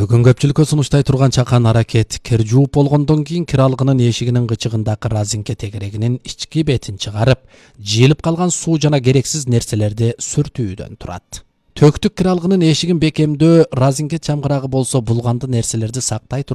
Бүгін көпчүлүккө сунуштай турган чакан аракет кир жууп болгондон кийин киралгынын эшигинин кычыгындагы разинке тегерегинин ички бетин чыгарып, жыйылып калган суу жана керексиз нерселерди сүртүүдөн турат. Төктүк киралгынын эшигин бекемдөө разинке чамгырагы болсо булганды нерселерди сактай